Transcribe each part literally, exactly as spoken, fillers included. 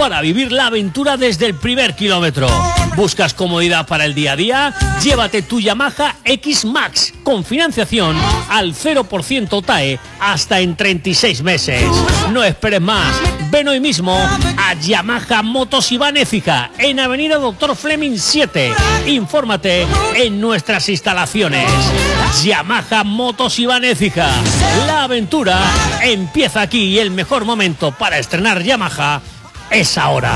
para vivir la aventura desde el primer kilómetro. ¿Buscas comodidad para el día a día? Llévate tu Yamaha X-Max con financiación al cero por ciento T A E hasta en treinta y seis meses. No esperes más. Ven hoy mismo a Yamaha Motos Iván Écija en Avenida Doctor Fleming siete. Infórmate en nuestras instalaciones. Yamaha Motos Iván Écija. La aventura empieza aquí y el mejor momento para estrenar Yamaha es ahora.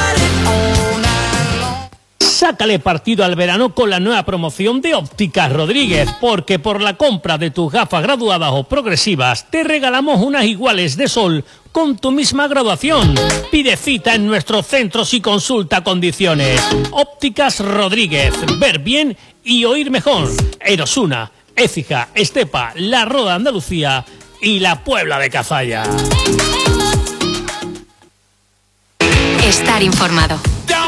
Sácale partido al verano con la nueva promoción de Ópticas Rodríguez, porque por la compra de tus gafas graduadas o progresivas te regalamos unas iguales de sol con tu misma graduación. Pide cita en nuestros centros y consulta condiciones. Ópticas Rodríguez, ver bien y oír mejor. En Osuna, Écija, Estepa, La Roda, Andalucía y la Puebla de Cazalla. Estar informado.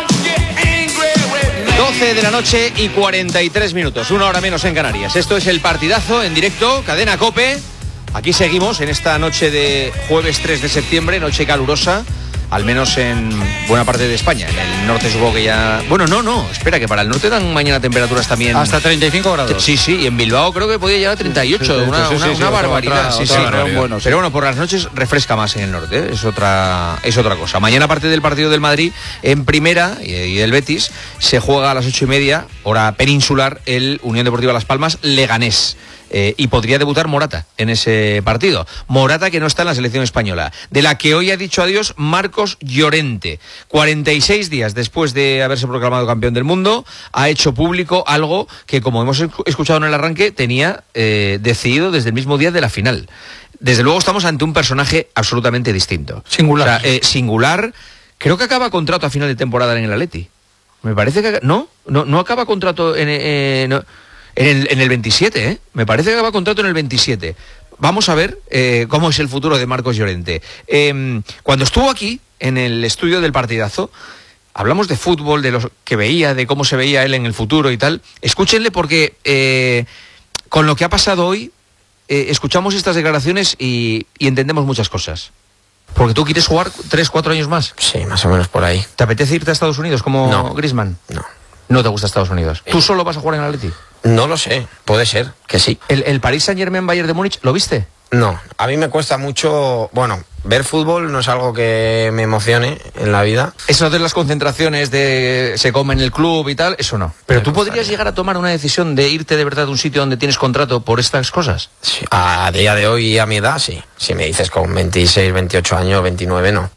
doce de la noche y cuarenta y tres minutos, una hora menos en Canarias. Esto es El Partidazo en directo, Cadena COPE. Aquí seguimos en esta noche de jueves tres de septiembre, noche calurosa, al menos en buena parte de España. En el norte supongo que ya... Bueno, no, no, espera, que para el norte dan mañana temperaturas también... Hasta treinta y cinco grados. Sí, sí, y en Bilbao creo que podía llegar a treinta y ocho, sí, sí, una, sí, sí, una, sí, una barbaridad. Otra, sí, otra sí, barbaridad. Bueno, sí. Pero bueno, por las noches refresca más en el norte, ¿eh? es, otra, es otra cosa. Mañana, aparte del partido del Madrid, en primera, y, y del Betis, se juega a las ocho y media, hora peninsular, el Unión Deportiva Las Palmas Leganés. Eh, y podría debutar Morata en ese partido. Morata, que no está en la selección española, de la que hoy ha dicho adiós Marcos Llorente. cuarenta y seis días después de haberse proclamado campeón del mundo, ha hecho público algo que, como hemos escuchado en el arranque, tenía eh, decidido desde el mismo día de la final. Desde luego estamos ante un personaje absolutamente distinto. Singular. O sea, eh, singular. Creo que acaba contrato a final de temporada en el Atleti. Me parece que... No, no, no acaba contrato en... Eh, no. En el, en el veintisiete, ¿eh? Me parece que acaba contrato en el veintisiete. Vamos a ver eh, cómo es el futuro de Marcos Llorente. Eh, cuando estuvo aquí, en el estudio del Partidazo, hablamos de fútbol, de lo que veía, de cómo se veía él en el futuro y tal. Escúchenle porque eh, con lo que ha pasado hoy, eh, escuchamos estas declaraciones y, y entendemos muchas cosas. Porque tú quieres jugar tres, cuatro años más. Sí, más o menos por ahí. ¿Te apetece irte a Estados Unidos como no, Griezmann? No. ¿No te gusta Estados Unidos? ¿Tú solo vas a jugar en el Atleti? No lo sé, puede ser, que sí. ¿El, el Paris Saint-Germain Bayern de Múnich, lo viste? No, a mí me cuesta mucho, bueno, ver fútbol no es algo que me emocione en la vida. Eso de las concentraciones, de se come en el club y tal, eso no. Pero tú podrías llegar a tomar una decisión de irte de verdad a un sitio donde tienes contrato por estas cosas. Sí, a día de hoy y a mi edad, sí. Si me dices con veintiséis, veintiocho años, veintinueve, no.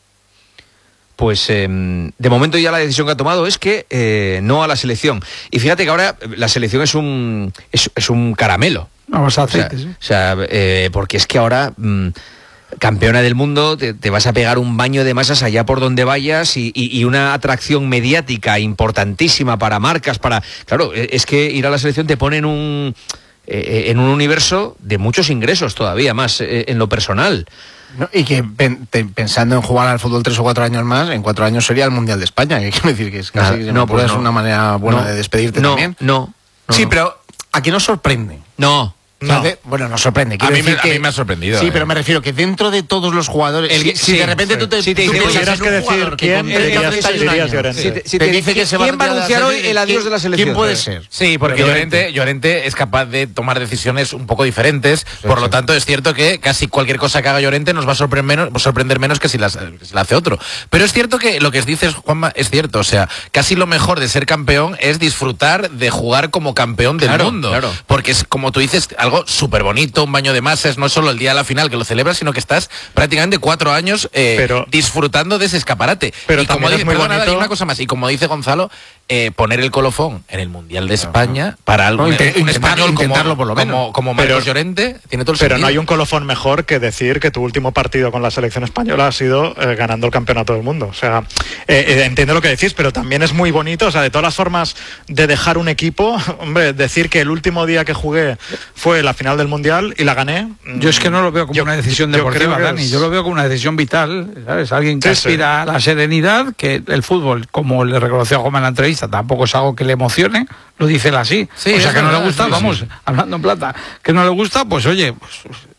Pues eh, de momento ya la decisión que ha tomado es que eh, no a la selección. Y fíjate que ahora la selección es un es, es un caramelo. Vamos a hacer. O sea, o sea eh, porque es que ahora mmm, campeona del mundo, te, te vas a pegar un baño de masas allá por donde vayas y, y, y una atracción mediática importantísima para marcas, para... Claro, es que ir a la selección te pone en un, eh, en un universo de muchos ingresos todavía más eh, en lo personal. No, y que pen, te, pensando en jugar al fútbol tres o cuatro años más, en cuatro años sería el Mundial de España, que quiero decir que es casi no, no, pues es no. una manera buena no, de despedirte no, también. No, no. Sí, no. pero ¿a qué nos sorprende? No. No. De, bueno, nos sorprende. A mí, decir me, que, a mí me ha sorprendido. Sí, eh. pero me refiero que dentro de todos los jugadores, El, si, sí, si de repente sí, tú te sí, te tú dice, tuvieras que decir quién, dirías Llorente. Si te, si te, te dice que se va ¿quién va a anunciar hoy el adiós de la selección? ¿Quién puede ser? Sí, porque Llorente, Llorente es capaz de tomar decisiones un poco diferentes. Sí, por sí. lo tanto, es cierto que casi cualquier cosa que haga Llorente nos va a sorprender menos, sorprender menos que si, las, que si la hace otro. Pero es cierto que lo que dices, Juanma, es cierto. O sea, casi lo mejor de ser campeón es disfrutar de jugar como campeón del claro, mundo. Claro. Porque es, como tú dices, algo súper bonito, un baño de masas. No es solo el día de la final que lo celebras, sino que estás prácticamente cuatro años eh, pero, disfrutando de ese escaparate. Pero y como dice, muy perdona, bonito. y una cosa más, y como dice Gonzalo, eh, poner el colofón en el Mundial de España uh-huh. para algo, no, un, intentar, un español intentarlo como, por lo menos. como, como Marcos pero, Llorente, tiene todo el Pero sentido. no hay un colofón mejor que decir que tu último partido con la selección española ha sido eh, ganando el campeonato del mundo. O sea, eh, eh, entiendo lo que decís, pero también es muy bonito, o sea, de todas las formas de dejar un equipo, hombre, decir que el último día que jugué fue la final del Mundial y la gané. Yo es que no lo veo como yo, una decisión deportiva, yo Dani, es... yo lo veo como una decisión vital, ¿sabes? Alguien que sí, aspira sí. a la serenidad, que el fútbol, como le reconoció a Juanma en la entrevista, tampoco es algo que le emocione, lo dice él así. Sí, o sea, que verdad, no le gusta, sí, vamos, sí. hablando en plata, que no le gusta, pues oye, pues,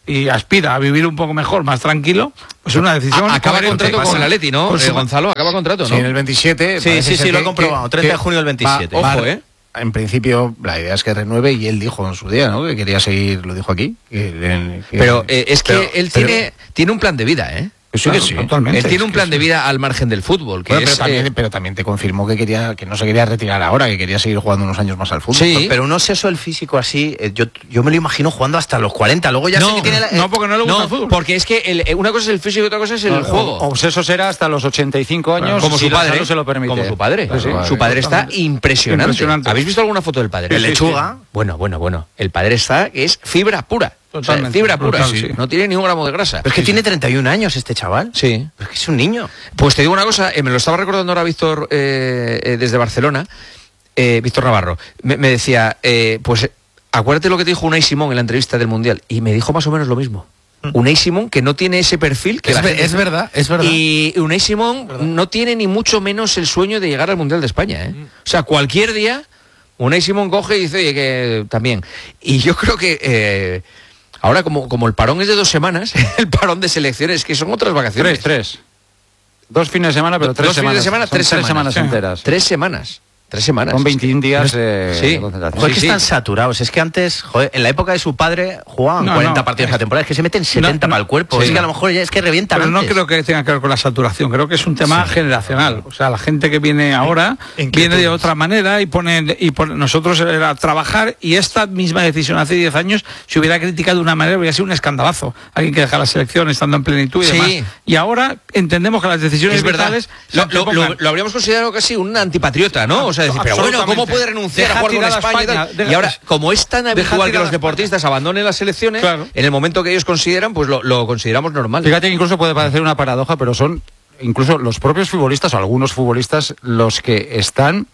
y aspira a vivir un poco mejor, más tranquilo, pues es una decisión. A, acaba contrato con el Atleti, ¿no? Pues, eh, Gonzalo, acaba contrato, ¿no? Sí, en el veintisiete. Sí, sí, sí, lo he comprobado. treinta de junio del veintisiete. Va, ojo, ¿eh? En principio, la idea es que renueve y él dijo en su día, ¿no? Que quería seguir, lo dijo aquí. Que, que, pero eh, es que pero, él pero, tiene, tiene un plan de vida, ¿eh? Sí, claro, sí. Totalmente. Él tiene un plan sí. de vida al margen del fútbol. Que bueno, es, pero, también, eh... pero también te confirmó que quería que no se quería retirar ahora, que quería seguir jugando unos años más al fútbol. Sí, pero no es eso el físico así. Yo, yo me lo imagino jugando hasta los cuarenta. Luego ya no, sé que tiene la, no, porque no le gusta no, el fútbol. Porque es que el, una cosa es el físico y otra cosa es el no, juego. Obseso será hasta los ochenta y cinco años, como si su padre, se lo permite. Como su padre. Claro, sí, vale, su padre está impresionante. impresionante. ¿Habéis visto alguna foto del padre? El lechuga. Bueno, bueno, bueno. El padre está que es fibra pura. Totalmente. O sea, fibra pura, Total, sí. sí. No tiene ni un gramo de grasa. Pero es que sí, tiene sí. treinta y un años este chaval. Sí. Es que es un niño. Pues te digo una cosa, eh, me lo estaba recordando ahora Víctor eh, eh, desde Barcelona, eh, Víctor Navarro, me, me decía, eh, pues acuérdate lo que te dijo Unai Simón en la entrevista del Mundial, y me dijo más o menos lo mismo. Mm. Unai Simón, que no tiene ese perfil. Que es, la gente es verdad, es verdad. Y Unai Simón no tiene ni mucho menos el sueño de llegar al Mundial de España. ¿eh? Mm. O sea, cualquier día, Unai Simón coge y dice, oye, que también. Y yo creo que... Eh, ahora, como, como el parón es de dos semanas, el parón de selecciones, que son otras vacaciones. Tres, tres. Dos fines de semana, pero tres dos semanas. Dos fines de semana, tres, tres semanas, semanas enteras. Tres semanas. Tres semanas. Son veintiún días de, sí. de concentración. Joder, sí, que sí. están saturados. Es que antes, joder, en la época de su padre jugaban no, cuarenta no, partidos es, a la temporada. Es que se meten setenta no, para el cuerpo. Sí, es que a lo mejor ya es que revientan Pero antes. no creo que tenga que ver con la saturación. Creo que es un tema sí, generacional. O sea, la gente que viene ahora viene de otra manera y pone, y pone nosotros era trabajar, y esta misma decisión hace diez años se hubiera criticado de una manera, hubiera sido un escandalazo. Alguien que deja la selección estando en plenitud y sí. demás. Y ahora entendemos que las decisiones es vitales... Lo, lo, lo, lo habríamos considerado casi un antipatriota, ¿no? O sea, decir, pero bueno, ¿cómo puede renunciar deja a jugar con España? España y, deja, y ahora, como es tan habitual que los deportistas España. abandonen las selecciones, claro. en el momento que ellos consideran, pues lo, lo consideramos normal. Fíjate que incluso puede parecer una paradoja, pero son incluso los propios futbolistas o algunos futbolistas los que están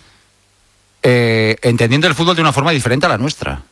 eh, entendiendo el fútbol de una forma diferente a la nuestra.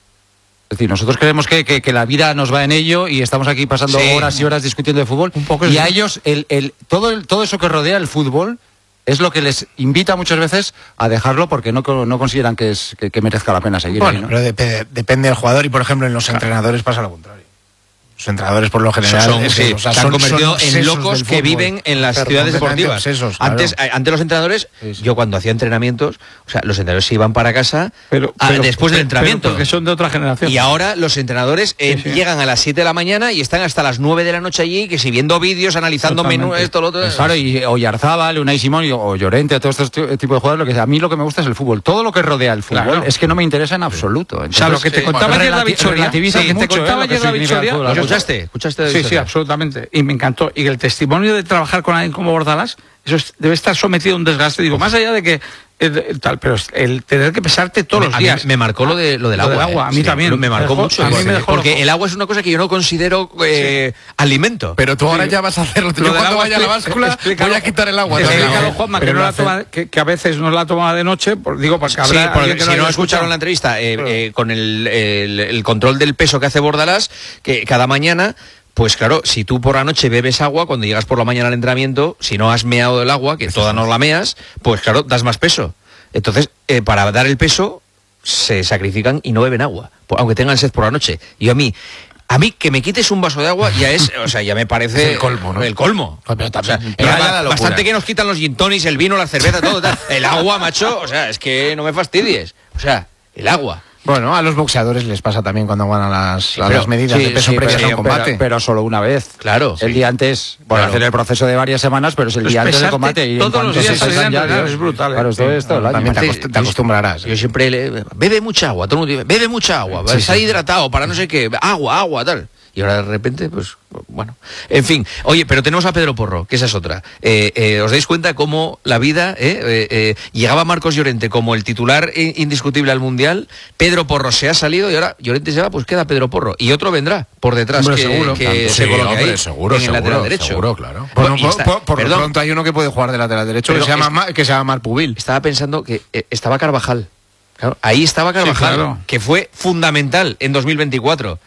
Es decir, nosotros creemos que, que, que la vida nos va en ello y estamos aquí pasando sí. horas y horas discutiendo de fútbol. Un poco y sí. a ellos, el, el, todo, el, todo eso que rodea el fútbol es lo que les invita muchas veces a dejarlo porque no, no consideran que, es, que, que merezca la pena seguir bueno, ahí, ¿no? Pero de, depende del jugador y, por ejemplo, en los claro. entrenadores pasa lo contrario. Los entrenadores, por lo general, son, es, sí, o sea, se han son, convertido son en locos que viven en las Pero ciudades deportivas. Obsesos, claro. Antes, antes los entrenadores, sí, sí. yo cuando hacía entrenamientos, o sea, los entrenadores se iban para casa pero, a, pero, después del pero, entrenamiento. Porque son de otra generación. Y ahora los entrenadores eh, sí, sí. llegan a las siete de la mañana y están hasta las nueve de la noche allí, que si viendo vídeos, analizando menús, esto, lo otro. Claro, y Oyarzábal, Unai Simón y, o Llorente, todos estos tipos de jugadores, lo que a mí lo que me gusta es el fútbol. Todo lo que rodea el fútbol claro. es que no me interesa en absoluto. Entonces, o sea, lo que te contaba ayer David Soria, te contaba ayer David Soria, ¿lo escuchaste? ¿Escuchaste? Sí, sí, absolutamente. Y me encantó. Y el testimonio de trabajar con alguien como Bordalás, eso es, debe estar sometido a un desgaste. Digo, más allá de que el, tal, pero el tener que pesarte todos me, los días. Me marcó lo, de, lo del lo agua. Del agua. Eh. A mí sí, también. Me marcó dejó, mucho. A mí me dejó porque loco. el agua es una cosa que yo no considero eh, sí. alimento. Pero tú ahora sí. ya vas a hacerlo. Lo del agua vaya a la báscula, voy a quitar el agua. Explícalo, Juanma, que, no la toma, que, que a veces no la toma de noche. Por, digo, porque habrá sí, porque que si no, no escucharon la entrevista, eh, eh, con el, el, el control del peso que hace Bordalás, que cada mañana... Pues claro, si tú por la noche bebes agua, cuando llegas por la mañana al entrenamiento, si no has meado el agua, que toda no la meas, pues claro, das más peso. Entonces, eh, para dar el peso, se sacrifican y no beben agua, aunque tengan sed por la noche. Y a mí, a mí que me quites un vaso de agua ya es, o sea, ya me parece... Es el colmo, ¿no? El colmo. Pero o sea, pero ya, bastante que nos quitan los gin tonics, el vino, la cerveza, todo. Tal. El agua, macho, o sea, es que no me fastidies. O sea, el agua. Bueno, a los boxeadores les pasa también cuando van a las, sí, a pero, las medidas sí, de peso sí, previas al combate. Pero, pero solo una vez. Claro. El sí. día antes, bueno, claro. hacer el proceso de varias semanas, pero es el pues día antes del combate. Y todos los días se ya, ya, es brutal. Claro, esto es todo el año. También te, acost te acostumbrarás. Yo siempre le... Bebe mucha agua, todo el mundo dice, bebe mucha agua, sí, está sí. hidratado, para no sé qué, agua, agua, tal. Y ahora de repente, pues, bueno. En fin, oye, pero tenemos a Pedro Porro, que esa es otra. Eh, eh, ¿Os dais cuenta cómo la vida, eh, eh, eh, llegaba Marcos Llorente como el titular indiscutible al Mundial, Pedro Porro se ha salido y ahora Llorente se va, pues queda Pedro Porro. Y otro vendrá por detrás, hombre, que, seguro, que sí, se coloque hombre, ahí, seguro, en el seguro, lateral derecho. Seguro, claro. Bueno, bueno, por, por, por lo pronto hay uno que puede jugar de lateral derecho, que se, llama, es, que se llama Marc Pubil. Estaba pensando que eh, estaba Carvajal. Claro, ahí estaba Carvajal, sí, claro. que fue fundamental en dos mil veinticuatro.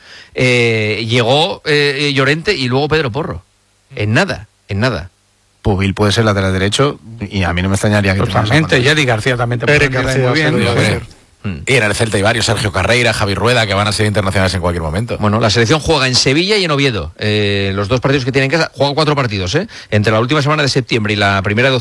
Eh, llegó eh, Llorente y luego Pedro Porro. En nada, en nada. Pubil puede ser lateral derecho y a mí no me extrañaría que... Totalmente, Jerry García también te puede García, muy bien. Y en el Celta hay varios, Sergio Carreira, Javi Rueda, que van a ser internacionales en cualquier momento. Bueno, la selección juega en Sevilla y en Oviedo. Eh, los dos partidos que tienen en casa, juegan cuatro partidos, ¿eh? Entre la última semana de septiembre y la primera de